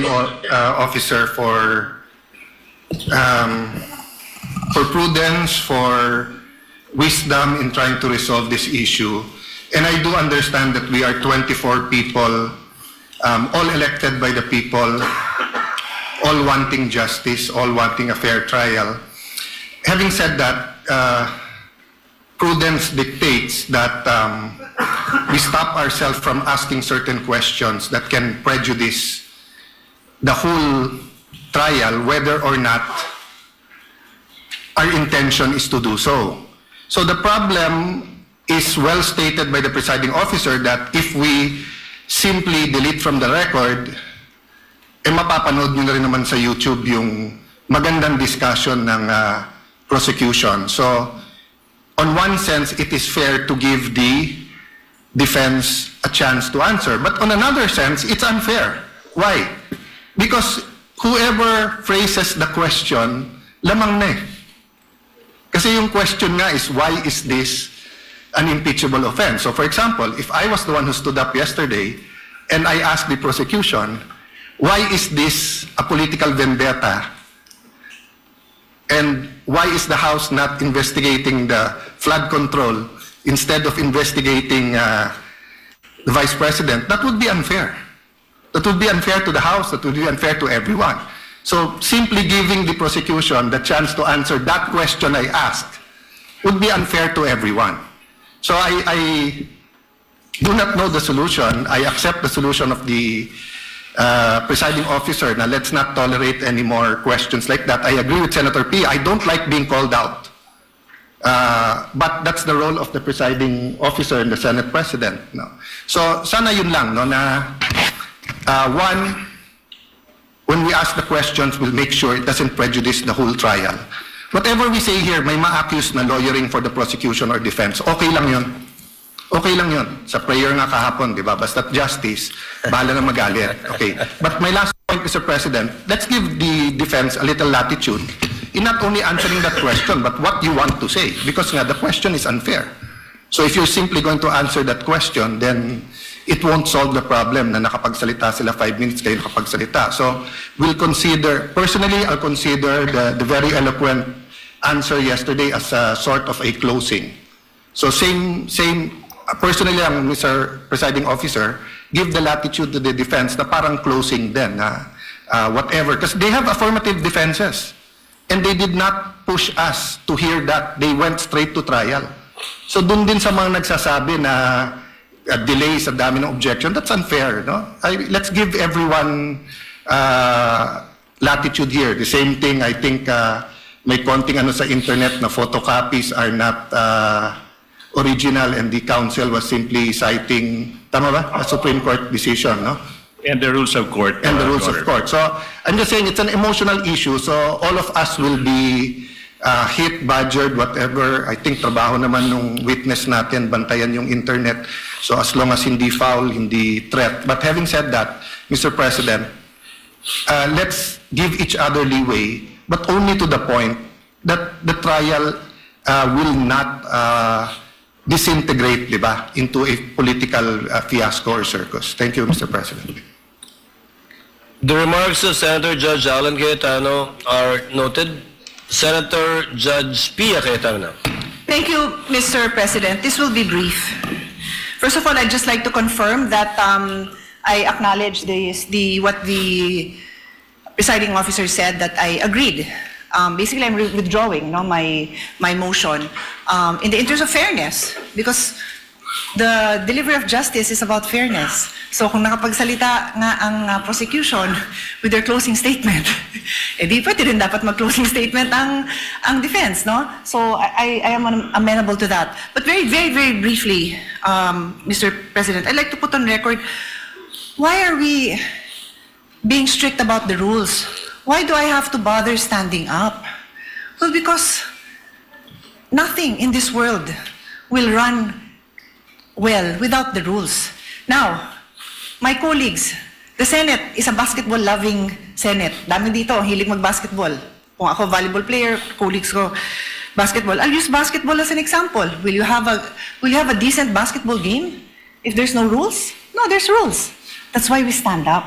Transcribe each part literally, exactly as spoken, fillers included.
presiding uh, officer for um, for prudence, for wisdom in trying to resolve this issue. And I do understand that we are twenty-four people, um, all elected by the people, all wanting justice, all wanting a fair trial. Having said that, uh, prudence dictates that um, we stop ourselves from asking certain questions that can prejudice the whole trial, whether or not our intention is to do so. So the problem is well stated by the presiding officer that if we simply delete from the record, eh mapapanood nyo na rin naman sa YouTube yung magandang discussion ng uh, prosecution. So, on one sense, it is fair to give the defense a chance to answer. But on another sense, it's unfair. Why? Because whoever phrases the question, lamang na eh. Kasi yung question nga is, why is this an impeachable offense? So for example, if I was the one who stood up yesterday and I asked the prosecution, why is this a political vendetta? And why is the House not investigating the flood control instead of investigating uh, the Vice President? That would be unfair. That would be unfair to the House. That would be unfair to everyone. So simply giving the prosecution the chance to answer that question I asked would be unfair to everyone. So I, I do not know the solution. I accept the solution of the uh, presiding officer. Now let's not tolerate any more questions like that. I agree with Senator P. I don't like being called out. Uh, but that's the role of the presiding officer and the Senate President. No? So sana yun lang, no, na uh, one, when we ask the questions, we'll make sure it doesn't prejudice the whole trial. Whatever we say here, may ma-accuse na lawyering for the prosecution or defense. Okay lang yun. Okay lang yun. Sa prayer nga kahapon, di ba? Basta't justice, bahala na magalit. Okay. But my last point, Mister President, let's give the defense a little latitude in not only answering that question, but what you want to say. Because nga, the question is unfair. So if you're simply going to answer that question, then it won't solve the problem na nakapagsalita sila five minutes, kayo nakapagsalita. So we'll consider, personally, I'll consider the, the very eloquent answer yesterday as a sort of a closing. So same, same, personally, ang Mister Presiding Officer, give the latitude to the defense na parang closing din, na uh, whatever. Because they have affirmative defenses. And they did not push us to hear that. They went straight to trial. So dun din sa mga nagsasabi na uh, delay sa dami ng objection, that's unfair, no? I, let's give everyone uh, latitude here. The same thing, I think, uh, may konting ano sa internet na photocopies are not uh, original and the council was simply citing, tama ba? A Supreme Court decision, no? And the rules of court. And the uh, rules of court. So I'm just saying it's an emotional issue. So all of us will be uh, hit, badgered, whatever. I think trabaho naman nung witness natin, bantayan yung internet. So as long as hindi foul, hindi threat. But having said that, Mister President, uh, let's give each other leeway, but only to the point that the trial uh, will not uh, disintegrate, di ba, into a political uh, fiasco or circus. Thank you, Mister President. The remarks of Senator Judge Alan Cayetano are noted. Senator Judge Pia Cayetano. Thank you, Mister President. This will be brief. First of all, I'd just like to confirm that um, I acknowledge this, the, what the presiding officer said, that I agreed. Um, basically, I'm withdrawing no, my, my motion um, in the interest of fairness, because the delivery of justice is about fairness. So kung nakapagsalita nga ang uh, prosecution with their closing statement, eh di pwede rin dapat mag-closing statement ang, ang defense, no? So I, I am amenable to that. But very, very, very briefly, um, Mister President, I'd like to put on record, why are we being strict about the rules? Why do I have to bother standing up? Well, because nothing in this world will run well without the rules. Now, my colleagues, the Senate is a basketball-loving Senate. Dami dito, hilig mag-basketball. Kung ako volleyball player, colleagues ko, basketball. I'll use basketball as an example. Will you have a, will you have a decent basketball game if there's no rules? No, there's rules. That's why we stand up.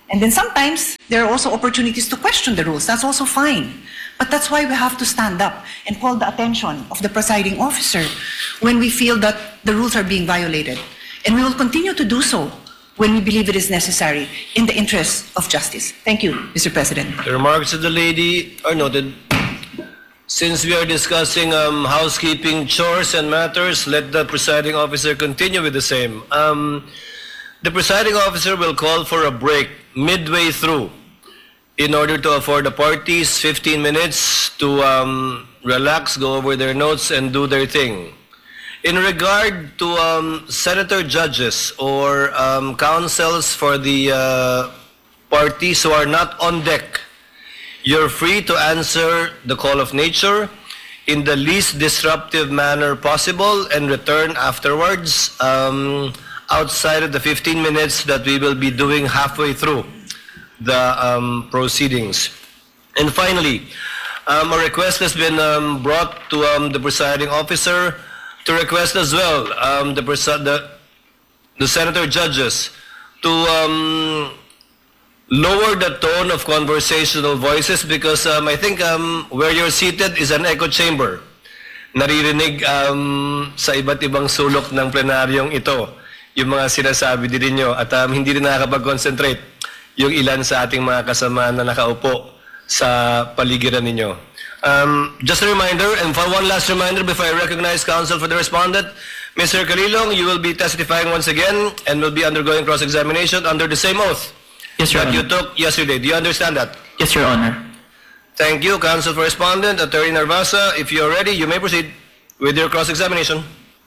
And then sometimes there are also opportunities to question the rules. That's also fine. But that's why we have to stand up and call the attention of the presiding officer when we feel that the rules are being violated. And we will continue to do so when we believe it is necessary in the interest of justice. Thank you, Mister President. The remarks of the lady are noted. Since we are discussing um, housekeeping chores and matters, let the presiding officer continue with the same. Um, the presiding officer will call for a break midway through in order to afford the parties fifteen minutes to um, relax, go over their notes, and do their thing. In regard to um, senator judges or um, counsels for the uh, parties who are not on deck, you're free to answer the call of nature in the least disruptive manner possible and return afterwards um, outside of the fifteen minutes that we will be doing halfway through the um, proceedings. And finally, um, a request has been um, brought to um, the presiding officer to request as well um, the, presi- the, the senator judges to um, lower the tone of conversational voices because um, I think um, where you're seated is an echo chamber. Naririnig um, sa iba't ibang sulok ng plenaryong ito yung mga sinasabi din ninyo at um, hindi rin nakakapag-concentrate yung ilan sa ating mga kasama na nakaupo sa paligiran ninyo. Um, just a reminder, and for one last reminder before I recognize counsel for the respondent, Mister Calilong, you will be testifying once again and will be undergoing cross-examination under the same oath Yes, Your that you Honor. took yesterday. Do you understand that? Yes, Your Honor. Thank you, counsel for respondent, Attorney Narvasa. If you're ready, you may proceed with your cross-examination.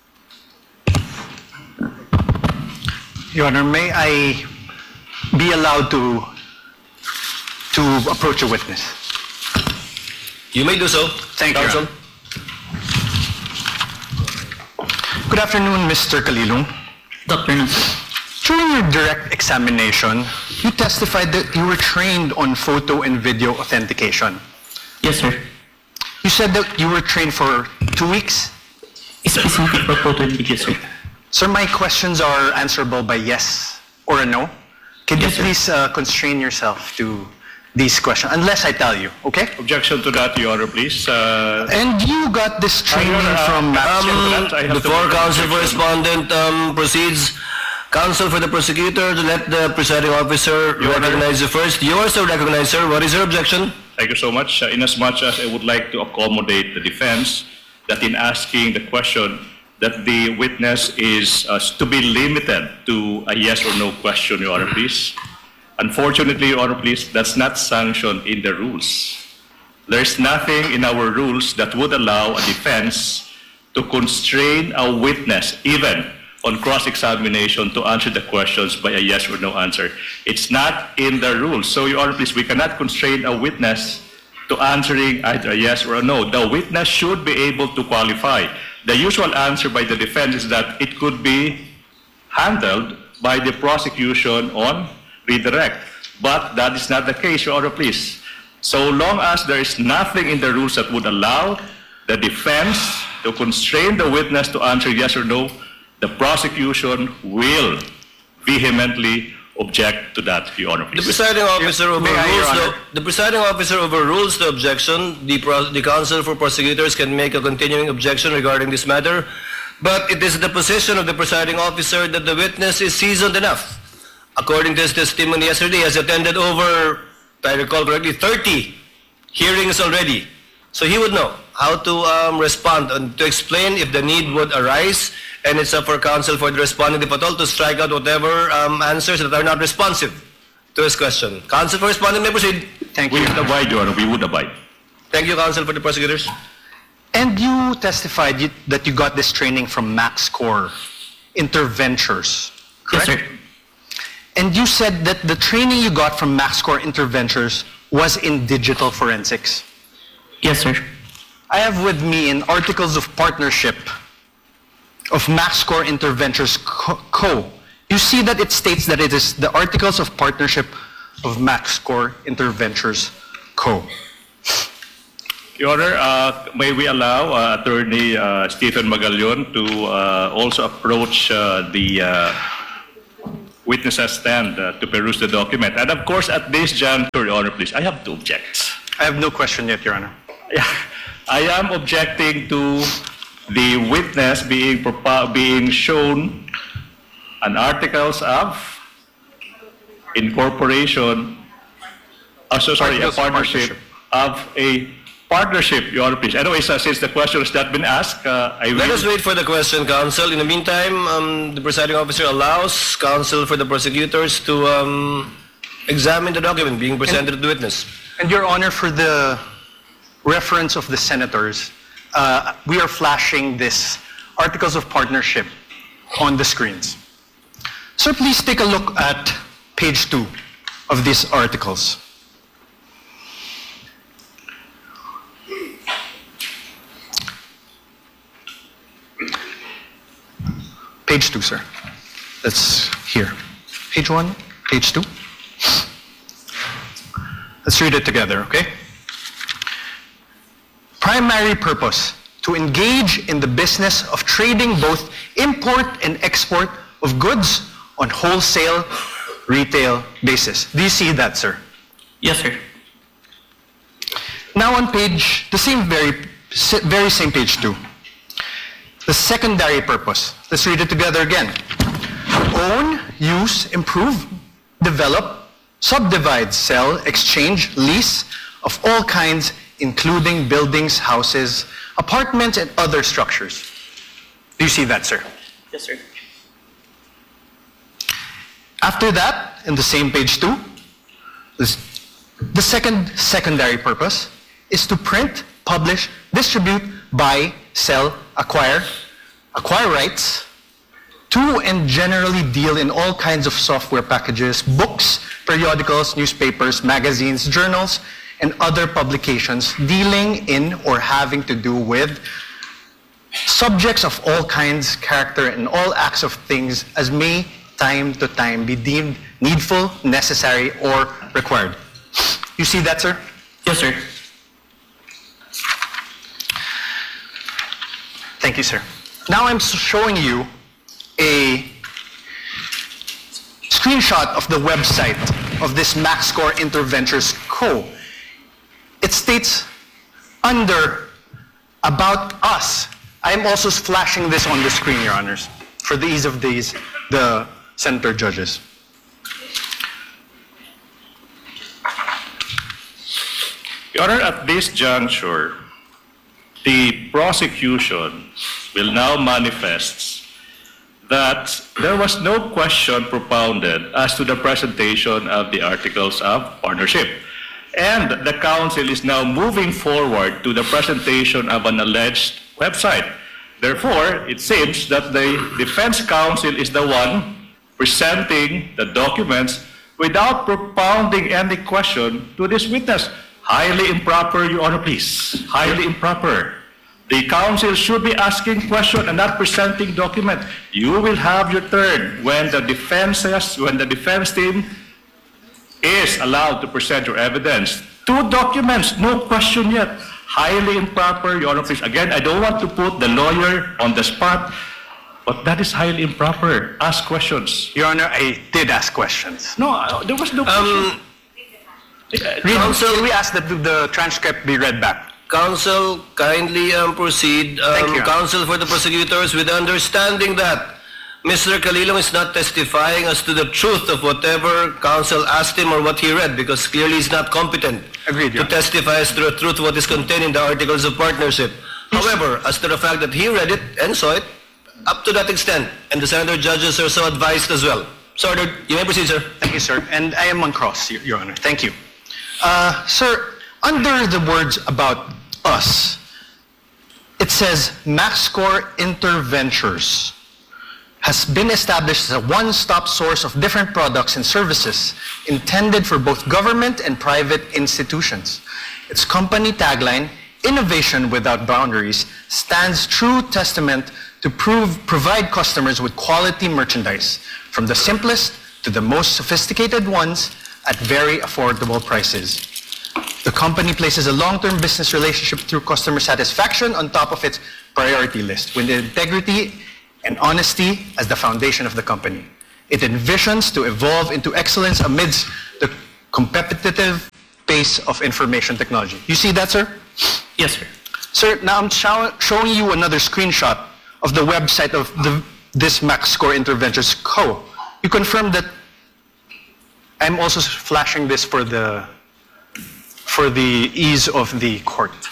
Your Honor, may I be allowed to to approach a witness? You may do so. Thank you, counsel. Good afternoon, Mister Calilong. Doctor Nuncio. During your direct examination, you testified that you were trained on photo and video authentication. Yes, sir. You said that you were trained for two weeks? Specific for photo and video, sir. Sir, my questions are answerable by yes or a no. Can you Yes, sir. please uh, constrain yourself to these questions, unless I tell you, okay? Objection to that, Your Honor, please. Uh, And you got this training Your Honor, uh, from Max. um, that, I have to Before make an counsel for objection. respondent um, proceeds, counsel for the prosecutor to let the presiding officer Your Honor. recognize you first. You are so recognized, sir. What is your objection? Thank you so much. Uh, Inasmuch as I would like to accommodate the defense that in asking the question that the witness is uh, to be limited to a yes or no question, Your Honor, please. Unfortunately, Your Honor, please, that's not sanctioned in the rules. There's nothing in our rules that would allow a defense to constrain a witness, even on cross-examination, to answer the questions by a yes or no answer. It's not in the rules. So, Your Honor, please, we cannot constrain a witness to answering either a yes or a no. The witness should be able to qualify. The usual answer by the defense is that it could be handled by the prosecution on redirect. But that is not the case, Your Honor, please. So long as there is nothing in the rules that would allow the defense to constrain the witness to answer yes or no, the prosecution will vehemently object to that, Your Honor, The please. presiding officer May I, Your overrules the, Honor? the presiding officer overrules the objection. The, pro, the counsel for prosecutors can make a continuing objection regarding this matter, but it is the position of the presiding officer that the witness is seasoned enough. According to his testimony yesterday, he has attended over, if I recall correctly, thirty hearings already. So he would know how to um, respond and to explain if the need would arise, and it's up for counsel for the respondent, if at all, to strike out whatever um, answers that are not responsive to his question. Counsel for respondent may proceed. Thank We you. would abide, Your Honor, we would abide. Thank you, counsel for the prosecutors. And you testified you, that you got this training from MaxCore Interventures, Yes, correct? sir. And you said that the training you got from MaxCore Interventures was in digital forensics. Yes, sir. I have with me in Articles of Partnership of MaxCore Interventures Co. Co. You see that it states that it is the Articles of Partnership of MaxCore Interventures Co. Your Honor, uh, may we allow uh, Attorney uh, Stephen Magallon to uh, also approach uh, the uh, witnesses stand uh, to peruse the document. And of course, at this juncture, Your Honor, please, I have to object. I have no question yet, Your Honor. Yeah, I am objecting to the witness being propo- being shown an articles of incorporation, uh, so sorry, a Articles of partnership of a partnership, Your Honor, please. Anyways, uh, since the question has not been asked, uh, I will... Let us wait for the question, counsel. In the meantime, um, the presiding officer allows counsel for the prosecutors to um, examine the document being presented to the witness. And Your Honor, for the reference of the senators, uh, we are flashing this Articles of Partnership on the screens. Sir, please take a look at page two of these articles. Page two, sir. That's here. Page one, page two. Let's read it together, okay? Primary purpose, to engage in the business of trading both import and export of goods on wholesale, retail basis. Do you see that, sir? Yes, sir. Now on page, the same very, very same page two. The secondary purpose. Let's read it together again. Own, use, improve, develop, subdivide, sell, exchange, lease of all kinds, including buildings, houses, apartments, and other structures. Do you see that, sir? Yes, sir. After that, in the same page two, this- the second secondary purpose is to print, publish, distribute, buy, sell, acquire, acquire rights, to and generally deal in all kinds of software packages, books, periodicals, newspapers, magazines, journals, and other publications dealing in or having to do with subjects of all kinds, character, and all acts of things as may time to time be deemed needful, necessary, or required. You see that, sir? Yes, sir. Thank you, sir. Now I'm s- showing you a screenshot of the website of this MaxScore Interventures Co. It states under About Us. I'm also flashing this on the screen, Your Honors, for the ease of these, the senator judges. Your Honor, at this juncture, the prosecution will now manifest that there was no question propounded as to the presentation of the Articles of Partnership. And the counsel is now moving forward to the presentation of an alleged website. Therefore, it seems that the defense counsel is the one presenting the documents without propounding any question to this witness. Highly improper, Your Honor, please. Highly improper. The counsel should be asking question and not presenting document. You will have your turn when the defense when the defense team is allowed to present your evidence. Two documents, no question yet. Highly improper, Your Honor, please. Again, I don't want to put the lawyer on the spot, but that is highly improper. Ask questions. Your Honor, I did ask questions. No, uh, there was no question. Um, Read, Counsel- can we ask that the transcript be read back? Counsel, kindly um, proceed. Um, Thank you. Counsel for the prosecutors, with the understanding that Mister Calilong is not testifying as to the truth of whatever counsel asked him or what he read, because clearly he's not competent Agreed, to Your Honor. testify as to the truth of what is contained in the Articles of Partnership. However, as to the fact that he read it and saw it, up to that extent, and the senator judges are so advised as well. So, ordered. You may proceed, sir. Thank you, sir. And I am on cross, Your Your Honor. Thank you. Uh, sir, under the words about us, it says MaxScore Interventures has been established as a one-stop source of different products and services intended for both government and private institutions. Its company tagline, Innovation Without Boundaries, stands true testament to prove, provide customers with quality merchandise, from the simplest to the most sophisticated ones at very affordable prices. The company places a long-term business relationship through customer satisfaction on top of its priority list, with integrity and honesty as the foundation of the company. it envisions to evolve into excellence amidst the competitive pace of information technology. You see that, sir? Yes, sir. Sir, now I'm show- showing you another screenshot of the website of the, this MaxScore Interventures Co. You confirm that I'm also flashing this for the, for the ease of the court.